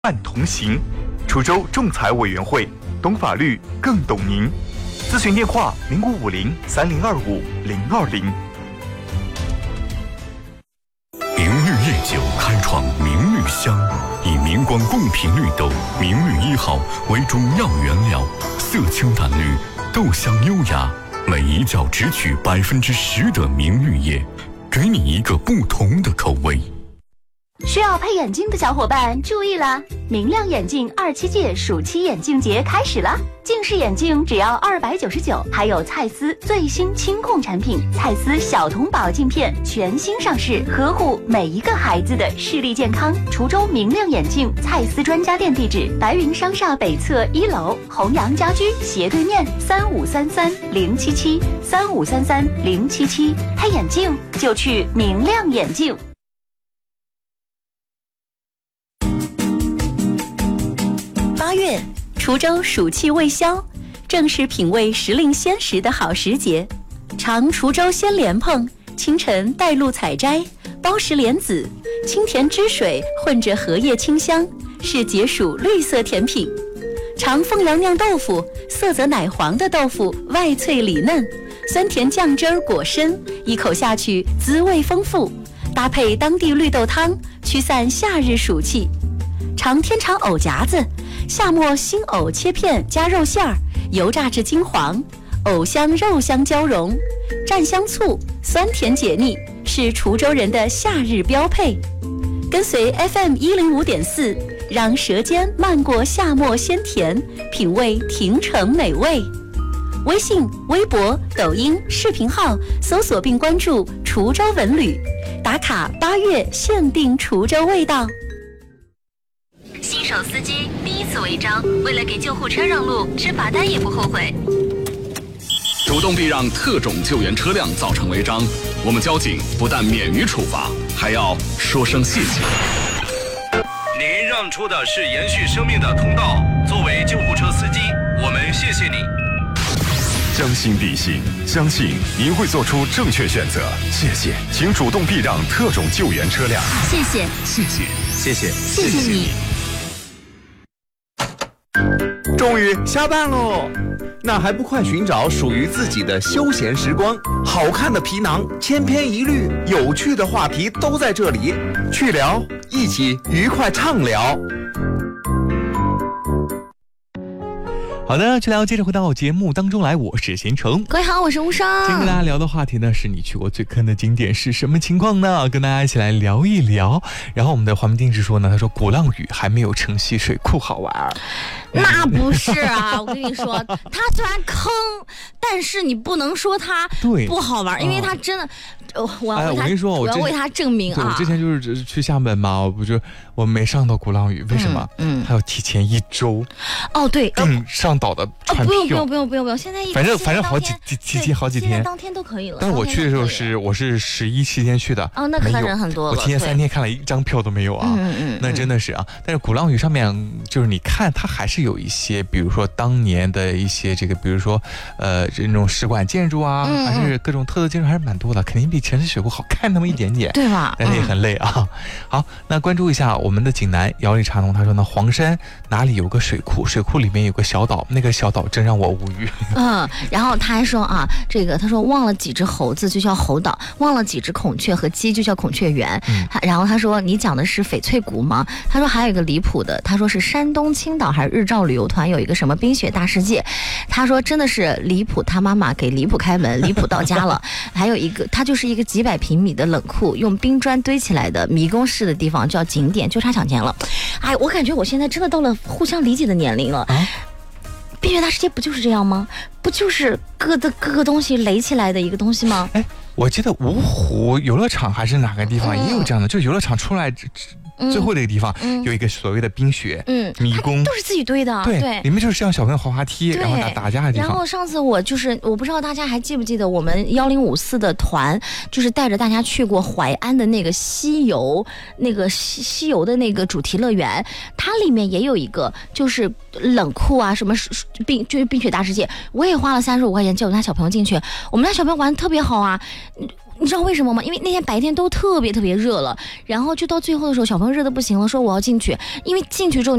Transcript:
伴同行，滁州仲裁委员会，懂法律更懂您。咨询电话：05503025-020。 明绿夜酒开创明绿香，以明光贡品绿豆明绿1号为主要原料，色清淡绿，豆香优雅，每一窖只取10%的明绿叶，给你一个不同的口味。 需要配眼镜的小伙伴注意啦！明亮眼镜27届暑期眼镜节开始了，近视眼镜只要299，还有蔡司最新清控产品蔡司小童宝镜片全新上市，呵护每一个孩子的视力健康。滁州明亮眼镜蔡司专家店地址：白云商厦北侧1楼，弘阳家居斜对面，3533-077，3533-077，配眼镜就去明亮眼镜。8月，滁州暑气未消，正是品味时令鲜食的好时节。尝滁州鲜莲蓬，清晨带露采摘，包实莲子，清甜汁水混着荷叶清香，是解暑绿色甜品。尝凤阳酿豆腐，色泽奶黄的豆腐外脆里嫩，酸甜酱汁果深，一口下去滋味丰富，搭配当地绿豆汤，驱散夏日暑气。尝天长藕夹子，夏末新藕切片加肉馅儿，油炸至金黄，藕香肉香交融，蘸香醋，酸甜解腻，是滁州人的夏日标配。跟随 FM105.4，让舌尖漫过夏末鲜甜，品味亭城美味。微信、微博、抖音视频号搜索并关注滁州文旅，打卡8月限定滁州味道。新手司机第一次违章，为了给救护车让路，吃罚单也不后悔。 主动避让特种救援车辆造成违章，我们交警不但免于处罚，还要说声谢谢。 您让出的是延续生命的通道，作为救护车司机，我们谢谢你。 将心比心，相信您会做出正确选择。谢谢，请主动避让特种救援车辆。 谢谢， 谢谢， 谢谢， 谢谢你。 终于下班喽，那还不快寻找属于自己的休闲时光？好看的皮囊，千篇一律，有趣的话题都在这里，去聊，一起愉快畅聊。 好的，去聊，接着回到节目当中来，我是贤成。 各位好，我是吴双。 今天跟大家聊的话题呢，是你去过最坑的景点是什么情况呢？跟大家一起来聊一聊。然后我们的黄明定是说呢，他说鼓浪屿还没有城西水库好玩。 那不是啊，我跟你说，它虽然坑，但是你不能说它不好玩，因为它真的，我跟你说，我要为它证明啊。 我之前就是去厦门嘛，我没上到鼓浪屿，为什么？还要提前1周。 哦，对， 订上岛的船票。 不用，现在反正好几天， 现在当天都可以了。 但是我去的时候我是11、7天去的。 哦，那可能人很多了。 我提前3天看了1张票都没有啊。那真的是啊。但是鼓浪屿上面就是你看它还是有一些，比如说当年的一些这个，比如说这种使馆建筑啊，还是各种特色建筑还是蛮多的，肯定比城市水库好看那么一点点， 对吧？ 但是也很累啊。好，那关注一下我们的济南姚里茶农，他说呢，黄山哪里有个水库，水库里面有个小岛，那个小岛真让我无语。 然后他还说啊，他说忘了几只猴子就叫猴岛，忘了几只孔雀和鸡就叫孔雀园。然后他说你讲的是翡翠谷吗？他说还有一个离谱的，他说是山东青岛还是日照旅游团有一个什么冰雪大世界，他说真的是离谱，他妈妈给离谱开门，离谱到家了。还有一个，它就是一个几百平米的冷库，用冰砖堆起来的迷宫式的地方叫景点，就差抢钱了。哎，我感觉我现在真的到了互相理解的年龄了。冰雪大世界不就是这样吗？不就是各个东西垒起来的一个东西吗？ 哎，我记得芜湖游乐场还是哪个地方也有这样的，就游乐场出来最后的一个地方有一个所谓的冰雪迷宫， 都是自己堆的。对， 里面就是让小朋友滑滑梯，然后打架的地方。 然后上次我不知道大家还记不记得，我们1054的团就是带着大家去过淮安的那个西游的那个主题乐园，它里面也有一个就是冷库啊，什么冰雪大世界，我也花了35块钱叫我们家小朋友进去，我们家小朋友玩得特别好啊。 你知道为什么吗？因为那天白天都特别热了，然后就到最后的时候，小朋友热得不行了，说我要进去，因为进去之后